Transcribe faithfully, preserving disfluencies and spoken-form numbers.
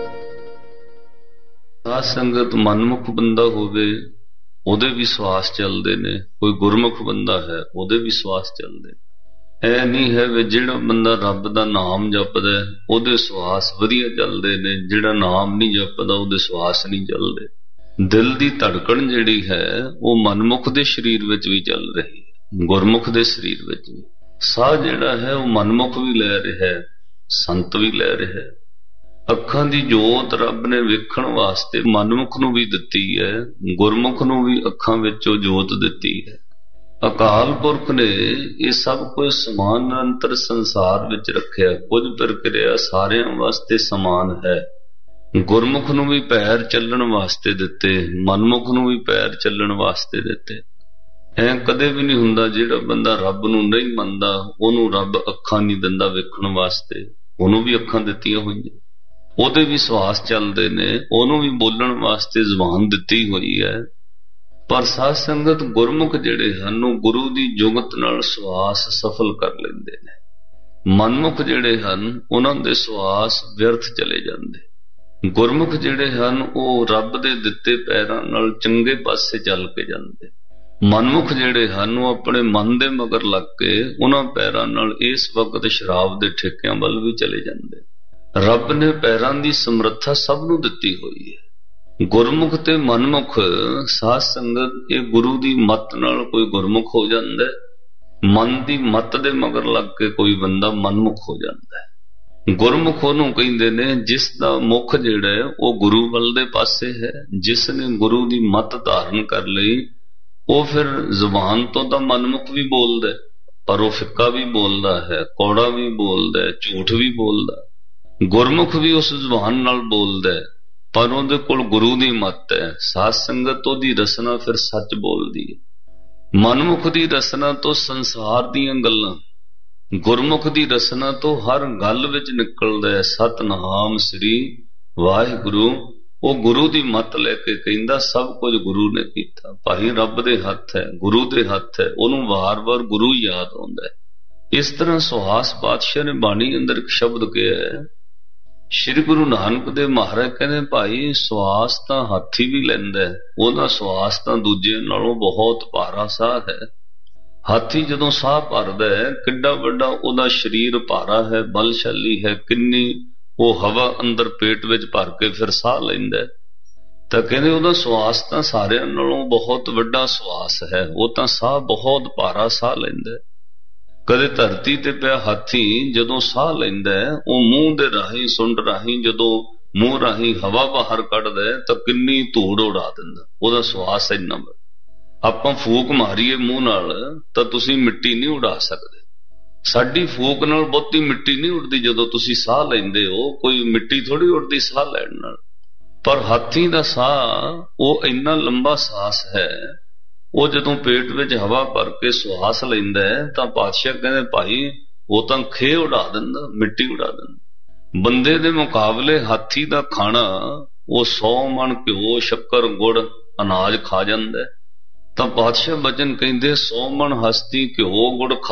ਸਾਧ ਸੰਗਤ ਮਨਮੁਖ ਬੰਦਾ ਹੋਵੇ ਉਹਦੇ ਵੀ ਸਵਾਸ ਚੱਲਦੇ ਨੇ, ਕੋਈ ਗੁਰਮੁਖ ਬੰਦਾ ਹੈ ਉਹਦੇ ਵੀ ਸਵਾਸ ਚੱਲਦੇ ਨੇ। ਐ ਨਹੀਂ ਹੈ ਵੀ ਜਿਹੜਾ ਬੰਦਾ ਰੱਬ ਦਾ ਨਾਮ ਜਪਦਾ ਉਹਦੇ ਸਵਾਸ ਵਧੀਆ ਚੱਲਦੇ ਨੇ, ਜਿਹੜਾ ਨਾਮ ਨਹੀਂ ਜਪਦਾ ਉਹਦੇ ਸਵਾਸ ਨਹੀਂ ਚੱਲਦੇ। ਦਿਲ ਦੀ ਧੜਕਣ ਜਿਹੜੀ ਹੈ ਉਹ ਮਨਮੁਖ ਦੇ ਸਰੀਰ ਵਿੱਚ ਵੀ ਚੱਲ ਰਹੀ ਹੈ, ਗੁਰਮੁਖ ਦੇ ਸਰੀਰ ਵਿੱਚ ਵੀ। ਸਾਹ ਜਿਹੜਾ ਹੈ ਉਹ ਮਨਮੁਖ ਵੀ ਲੈ ਰਿਹਾ, ਸੰਤ ਵੀ ਲੈ ਰਿਹਾ। ਅੱਖਾਂ ਦੀ ਜੋਤ ਰੱਬ ਨੇ ਵੇਖਣ ਵਾਸਤੇ ਮਨਮੁਖ ਨੂੰ ਵੀ ਦਿੱਤੀ ਹੈ, ਗੁਰਮੁਖ ਨੂੰ ਵੀ ਅੱਖਾਂ ਵਿੱਚੋਂ ਜੋਤ ਦਿੱਤੀ ਹੈ। ਅਕਾਲ ਪੁਰਖ ਨੇ ਇਹ ਸਭ ਕੁਝ ਸਮਾਨ ਨਿਰੰਤਰ ਸੰਸਾਰ ਵਿੱਚ ਰੱਖਿਆ, ਕੁਝ ਪ੍ਰਕਿਰਿਆ ਸਾਰਿਆਂ ਵਾਸਤੇ ਸਮਾਨ ਹੈ। ਗੁਰਮੁਖ ਨੂੰ ਵੀ ਪੈਰ ਚੱਲਣ ਵਾਸਤੇ ਦਿੱਤੇ, ਮਨਮੁਖ ਨੂੰ ਵੀ ਪੈਰ ਚੱਲਣ ਵਾਸਤੇ ਦਿੱਤੇ। ਐ ਕਦੇ ਵੀ ਨਹੀਂ ਹੁੰਦਾ ਜਿਹੜਾ ਬੰਦਾ ਰੱਬ ਨੂੰ ਨਹੀਂ ਮੰਨਦਾ ਉਹਨੂੰ ਰੱਬ ਅੱਖਾਂ ਨਹੀਂ ਦਿੰਦਾ ਵੇਖਣ ਵਾਸਤੇ, ਉਹਨੂੰ ਵੀ ਅੱਖਾਂ ਦਿੱਤੀਆਂ ਹੋਈਆਂ, ਉਹਦੇ ਵੀ ਸਵਾਸ ਚੱਲਦੇ ਨੇ, ਉਹਨੂੰ ਵੀ ਬੋਲਣ ਵਾਸਤੇ ਜ਼ੁਬਾਨ ਦਿੱਤੀ ਹੋਈ ਹੈ। ਪਰ ਸਾਧ ਸੰਗਤ ਗੁਰਮੁਖ ਜਿਹੜੇ ਹਨ ਉਹ ਗੁਰੂ ਦੀ ਜੁਗਤ ਨਾਲ ਸਵਾਸ ਸਫਲ ਕਰ ਲੈਂਦੇ ਨੇ। ਮਨਮੁਖ ਜਿਹੜੇ ਹਨ ਉਹਨਾਂ ਦੇ ਸਵਾਸ ਵਿਅਰਥ ਚਲੇ ਜਾਂਦੇ। ਗੁਰਮੁਖ ਜਿਹੜੇ ਹਨ ਉਹ ਰੱਬ ਦੇ ਦਿੱਤੇ ਪੈਰਾਂ ਨਾਲ ਚੰਗੇ ਪਾਸੇ ਚੱਲ ਕੇ ਜਾਂਦੇ। ਮਨਮੁਖ ਜਿਹੜੇ ਹਨ ਉਹ ਆਪਣੇ ਮਨ ਦੇ ਮਗਰ ਲੱਗ ਕੇ ਉਹਨਾਂ ਪੈਰਾਂ ਨਾਲ ਇਸ ਵਕਤ ਸ਼ਰਾਬ ਦੇ ਠੇਕਿਆਂ ਵੱਲ ਵੀ ਚਲੇ ਜਾਂਦੇ। ਰੱਬ ਨੇ ਪੈਰਾਂ ਦੀ ਸਮਰੱਥਾ ਸਭ ਨੂੰ ਦਿੱਤੀ ਹੋਈ ਹੈ। ਗੁਰਮੁਖ ਤੇ ਮਨਮੁਖ ਸਾਧ ਸੰਗਤ ਇਹ ਗੁਰੂ ਦੀ ਮੱਤ ਨਾਲ ਕੋਈ ਗੁਰਮੁਖ ਹੋ ਜਾਂਦਾ ਹੈ, ਮਨ ਦੀ ਮੱਤ ਦੇ ਮਗਰ ਲੱਗ ਕੇ ਕੋਈ ਬੰਦਾ ਮਨਮੁਖ ਹੋ ਜਾਂਦਾ ਹੈ। ਗੁਰਮੁਖ ਉਹਨੂੰ ਕਹਿੰਦੇ ਨੇ ਜਿਸ ਦਾ ਮੁਖ ਜਿਹੜਾ ਹੈ ਉਹ ਗੁਰੂ ਵੱਲ ਦੇ ਪਾਸੇ ਹੈ, ਜਿਸ ਨੇ ਗੁਰੂ ਦੀ ਮੱਤ ਧਾਰਨ ਕਰ ਲਈ ਉਹ ਫਿਰ ਜ਼ੁਬਾਨ ਤੋਂ ਤਾਂ ਮਨਮੁਖ ਵੀ ਬੋਲਦਾ ਪਰ ਉਹ ਫਿੱਕਾ ਵੀ ਬੋਲਦਾ ਹੈ, ਕੌੜਾ ਵੀ ਬੋਲਦਾ ਹੈ, ਝੂਠ ਵੀ ਬੋਲਦਾ। ਗੁਰਮੁਖ ਵੀ ਉਸ ਜ਼ੁਬਾਨ ਨਾਲ ਬੋਲਦਾ ਹੈ ਪਰ ਉਹਦੇ ਕੋਲ ਗੁਰੂ ਦੀ ਮੱਤ ਹੈ। ਸਾਧ ਸੰਗਤ ਉਹਦੀ ਰਸਨਾ ਫਿਰ ਸੱਚ ਬੋਲਦੀ ਹੈ। ਮਨਮੁਖ ਦੀ ਰਸਨਾ ਤੋਂ ਸੰਸਾਰ ਦੀਆਂ ਗੱਲਾਂ, ਗੁਰਮੁਖ ਦੀ ਰਸਨਾ ਤੋਂ ਹਰ ਗੱਲ ਵਿੱਚ ਨਿਕਲਦਾ ਹੈ ਸਤਿਨਾਮ ਸ੍ਰੀ ਵਾਹਿਗੁਰੂ। ਉਹ ਗੁਰੂ ਦੀ ਮੱਤ ਲੈ ਕੇ ਕਹਿੰਦਾ ਸਭ ਕੁਝ ਗੁਰੂ ਨੇ ਕੀਤਾ, ਭਾਈ ਰੱਬ ਦੇ ਹੱਥ ਹੈ, ਗੁਰੂ ਦੇ ਹੱਥ ਹੈ, ਉਹਨੂੰ ਵਾਰ-ਵਾਰ ਗੁਰੂ ਯਾਦ ਆਉਂਦਾ ਹੈ। ਇਸ ਤਰ੍ਹਾਂ ਸੁਹਾਸ ਪਾਤਸ਼ਾਹ ਨੇ ਬਾਣੀ ਅੰਦਰ ਇੱਕ ਸ਼ਬਦ ਕਿਹਾ ਹੈ, ਸ਼੍ਰੀ ਗੁਰੂ ਨਾਨਕ ਦੇਵ ਮਹਾਰਾਜ ਕਹਿੰਦੇ ਭਾਈ ਸਵਾਸ ਤਾਂ ਹਾਥੀ ਵੀ ਲੈਂਦਾ, ਉਹਦਾ ਸਵਾਸ ਤਾਂ ਦੂਜੇ ਨਾਲੋਂ ਬਹੁਤ ਭਾਰਾ ਸਾਹ ਹੈ। ਹਾਥੀ ਜਦੋਂ ਸਾਹ ਭਰਦਾ ਹੈ ਕਿੱਡਾ ਵੱਡਾ ਉਹਦਾ ਸਰੀਰ ਭਾਰਾ ਹੈ, ਬਲਸ਼ਾਲੀ ਹੈ, ਕਿੰਨੀ ਉਹ ਹਵਾ ਅੰਦਰ ਪੇਟ ਵਿੱਚ ਭਰ ਕੇ ਫਿਰ ਸਾਹ ਲੈਂਦਾ, ਤਾਂ ਕਹਿੰਦੇ ਉਹਦਾ ਸਵਾਸ ਤਾਂ ਸਾਰਿਆਂ ਨਾਲੋਂ ਬਹੁਤ ਵੱਡਾ ਸਵਾਸ ਹੈ, ਉਹ ਤਾਂ ਸਾਹ ਬਹੁਤ ਭਾਰਾ ਸਾਹ ਲੈਂਦਾ। ਕਦੇ ਧਰਤੀ ਤੇ ਪਿਆ ਹਾਥੀ ਜਦੋਂ ਸਾਹ ਲੈਂਦਾ ਉਹ ਮੂੰਹ ਦੇ ਰਾਹੀਂ ਸੁੰਡ ਰਾਹੀਂ ਜਦੋਂ ਮੂੰਹ ਰਾਹੀਂ ਹਵਾ ਬਾਹਰ ਕੱਢਦਾ ਤਾਂ ਕਿੰਨੀ ਧੂੜ ਉਡਾ ਦਿੰਦਾ, ਉਹਦਾ ਸਵਾਸ ਇੰਨਾ। ਆਪਾਂ ਫੂਕ ਮਾਰੀਏ ਮੂੰਹ ਨਾਲ ਤਾਂ ਤੁਸੀਂ ਮਿੱਟੀ ਨਹੀਂ ਉਡਾ ਸਕਦੇ, ਸਾਡੀ ਫੂਕ ਨਾਲ ਬਹੁਤੀ ਮਿੱਟੀ ਨਹੀਂ ਉੱਡਦੀ। ਜਦੋਂ ਤੁਸੀਂ ਸਾਹ ਲੈਂਦੇ ਹੋ ਕੋਈ ਮਿੱਟੀ ਥੋੜੀ ਉੱਡਦੀ ਸਾਹ ਲੈਣ ਨਾਲ, ਪਰ ਹਾਥੀ ਦਾ ਸਾਹ ਉਹ ਇੰਨਾ ਲੰਬਾ ਸਾਹ ਹੈ, ਉਹ ਜਦੋਂ ਪੇਟ ਵਿੱਚ ਹਵਾ ਭਰ ਕੇ ਸਵਾਸ ਲੈਂਦਾ ਤਾਂ ਪਾਤਸ਼ਾਹ ਕਹਿੰਦੇ ਭਾਈ ਉਹ ਤਾਂ ਖੇ ਉਡਾ ਦਿੰਦਾ, ਮਿੱਟੀ ਉਡਾ ਦਿੰਦਾ। ਬੰਦੇ ਦੇ ਮੁਕਾਬਲੇ ਹਾਥੀ ਦਾ ਖਾਣਾ ਉਹ ਸੌ ਮਣ ਘਿਓ ਸ਼ੱਕਰ ਗੁੜ ਅਨਾਜ ਖਾ ਜਾਂਦਾ, ਤਾਂ ਪਾਤਸ਼ਾਹ ਬਚਨ ਕਹਿੰਦੇ ਸੌ ਮਣ ਹਸਤੀ ਘਿਓ ਗੁੜ